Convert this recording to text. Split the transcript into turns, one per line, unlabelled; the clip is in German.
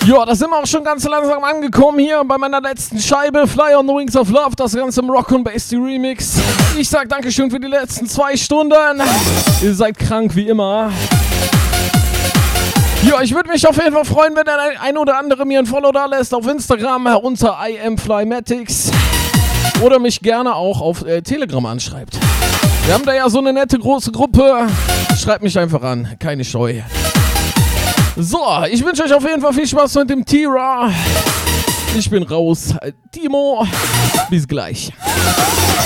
Ja, da sind wir auch schon ganz langsam angekommen hier bei meiner letzten Scheibe. Fly on the Wings of Love, das Ganze im Rock and Bass Remix. Ich sag Dankeschön für die letzten 2 Stunden. Ihr seid krank wie immer. Ja, ich würde mich auf jeden Fall freuen, wenn der ein oder andere mir ein Follow da lässt auf Instagram unter IamFlyMatics oder mich gerne auch auf Telegram anschreibt. Wir haben da ja so eine nette große Gruppe. Schreibt mich einfach an, keine Scheu. So, ich wünsche euch auf jeden Fall viel Spaß mit dem T-Raw. Ich bin raus. Timo, bis gleich.